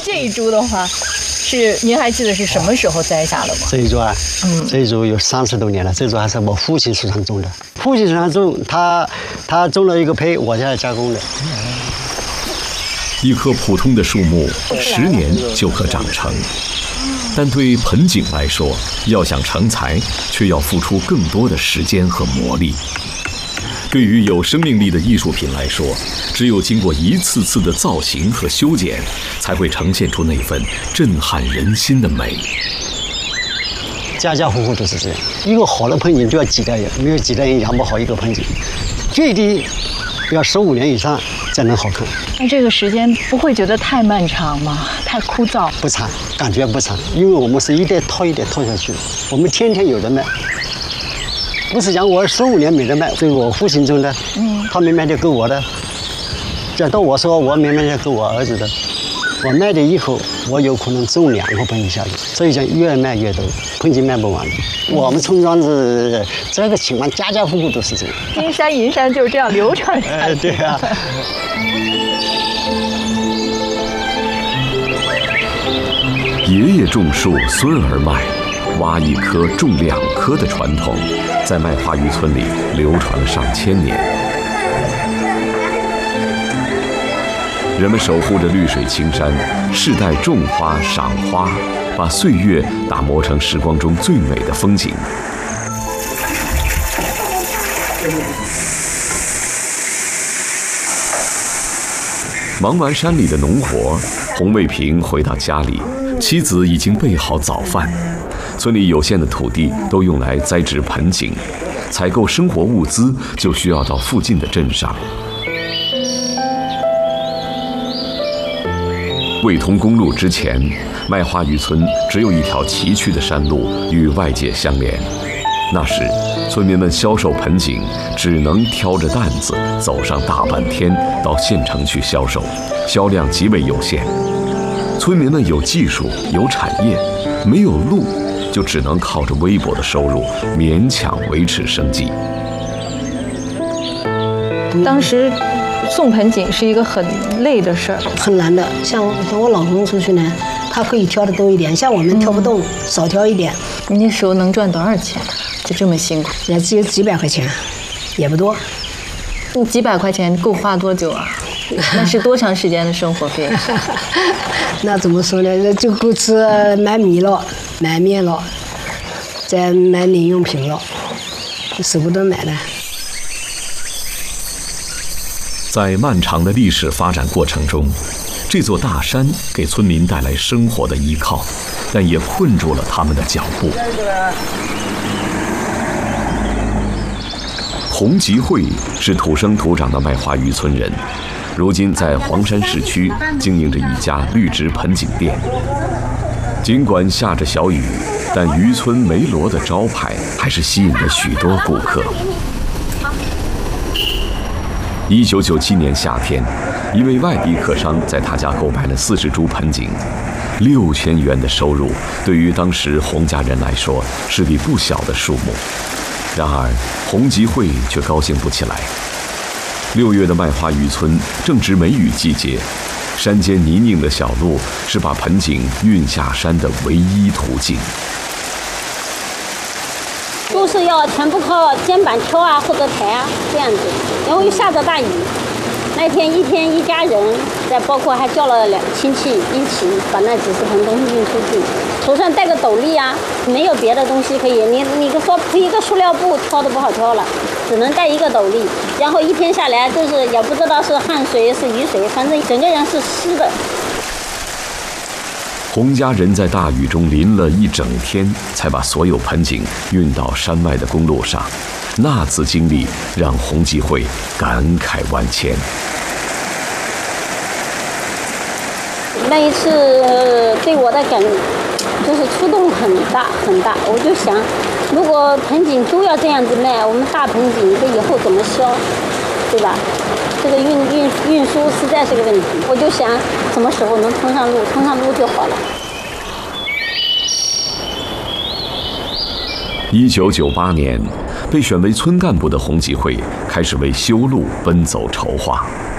这一株的话，是您还记得是什么时候栽下的吗？ 这一株啊，这一株有30多年了。这一株还是我父亲手上种的，父亲手上种，他种了一个胚，我在加工的。 一棵普通的树木，10年就可长成，但对盆景来说，要想成材，却要付出更多的时间和磨砺。对于有生命力的艺术品来说，只有经过一次次的造型和修剪，才会呈现出那份震撼人心的美。 家家户户都是这样，一个好的盆景就要几代人，没有几代人养不好一个盆景，最低要15年以上才能好看。 那这个时间不会觉得太漫长吗？太枯燥？ 不长，感觉不长，因为我们是一代套一代套下去的，我们天天有的卖。不是讲我15年没得卖，这个我父亲种的，他没卖就够我的。这到我说我没卖就够我儿子的。我卖的以后，我有可能种2个盆景下去，所以讲越卖越多，盆景卖不完。我们村庄是这个情况，家家户户都是这样。 金山银山就是这样流传下来。 对啊。 爷爷种树，孙儿卖。挖1棵种2棵的传统，在麦花峪村里流传了上千年。人们守护着绿水青山，世代种花赏花，把岁月打磨成时光中最美的风景。忙完山里的农活，洪卫平回到家里，妻子已经备好早饭。村里有限的土地都用来栽植盆景，采购生活物资就需要到附近的镇上。未通公路之前，麦花峪村只有一条崎岖的山路与外界相连。那时，村民们销售盆景只能挑着担子走上大半天到县城去销售，销量极为有限。村民们有技术有产业，没有路，就只能靠着微薄的收入勉强维持生计。 当时送盆景是一个很累的事儿， 很难的。像我老公出去呢，他可以挑的多一点，像我们挑不动，少挑一点。 你那时候能赚多少钱？就这么辛苦？ 也只有几百块钱，也不多。 你几百块钱够花多久啊？那是多长时间的生活费？ 那怎么说呢？就够吃买米了，买面了，再买零用品了，舍不得买了。 在漫长的历史发展过程中，这座大山给村民带来生活的依靠，但也困住了他们的脚步。洪吉慧是土生土长的麦花峪村人，如今在黄山市区经营着一家绿植盆景店。尽管下着小雨，但峪村梅罗的招牌还是吸引了许多顾客。1997年夏天，一位外地客商在他家购买了40株盆景，6000元的收入，对于当时洪家人来说是笔不小的数目。然而，洪吉慧却高兴不起来。6月的麦花峪村正值梅雨季节，山间泥泞的小路是把盆景运下山的唯一途径。 都是要全部靠肩膀挑啊或者抬啊这样子，然后又下着大雨。那天一家人，再包括还叫了2亲戚一起把那几十盆东西运出去，头上戴个斗笠啊，没有别的东西可以。你说铺一个塑料布挑都不好挑了，只能戴一个斗笠。然后一天下来就是也不知道是汗水是雨水，反正整个人是湿的。 洪家人在大雨中淋了一整天，才把所有盆景运到山外的公路上。那次经历让洪吉慧感慨万千。 那一次对我的感就是触动很大很大。我就想，如果盆景都要这样子卖，我们大盆景这以后怎么销，对吧？这个运输实在是个问题。我就想，什么时候能通上路就好了。 1998年，被选为村干部的洪吉慧开始为修路奔走筹划。